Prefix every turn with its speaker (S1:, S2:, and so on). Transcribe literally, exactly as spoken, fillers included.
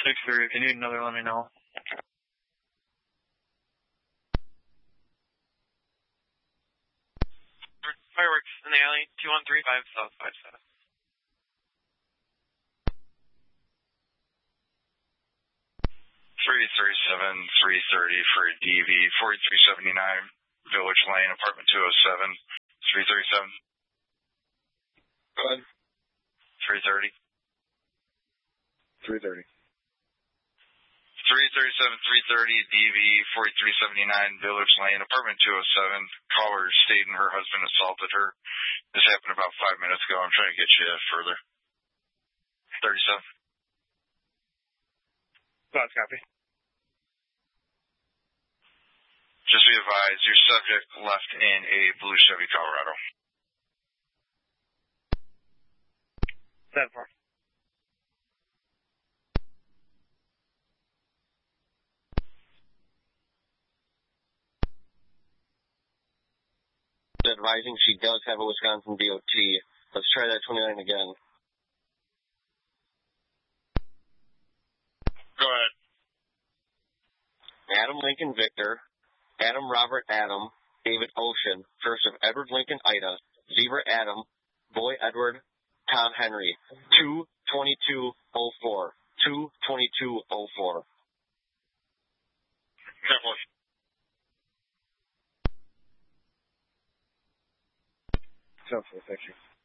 S1: six three. If you need another, let me know.
S2: Fireworks in the alley, two one three five South five seven.
S3: three three seven, three thirty for D V, forty-three seventy-nine, Village Lane, apartment two oh seven, three thirty-seven.
S4: Go ahead.
S3: three thirty.
S4: three thirty.
S3: three thirty-seven, three thirty, D V, forty-three seventy-nine, Village Lane, apartment two oh seven. Caller stating her husband assaulted her. This happened about five minutes ago. I'm trying to get you further. thirty-seven.
S4: Cloud copy.
S3: Just be advised, your subject left in a blue Chevy Colorado.
S4: seven four.
S5: Advising she does have a Wisconsin D O T. Let's try that twenty-nine again.
S3: Go ahead.
S5: Adam Lincoln Victor, Adam Robert Adam, David Ocean, first of Edward Lincoln Ida, Zebra Adam, Boy Edward, Tom Henry, two twenty-two oh four, two twenty-two oh four.
S3: Careful.
S4: seven four, thank you.